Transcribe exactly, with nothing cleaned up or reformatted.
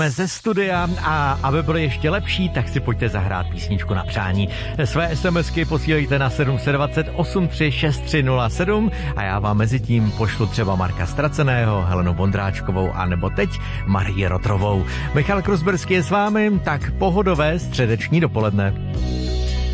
Ze studia a aby bylo ještě lepší, tak si pojďte zahrát písničku na přání. Své SMSky posílejte na sedm set dvacet osm tři šest tři nula sedm a já vám mezi tím pošlu třeba Marka Straceného, Helenu Vondráčkovou a nebo teď Marii Rotrovou. Michal Kruzberský je s vámi, tak pohodové středeční dopoledne.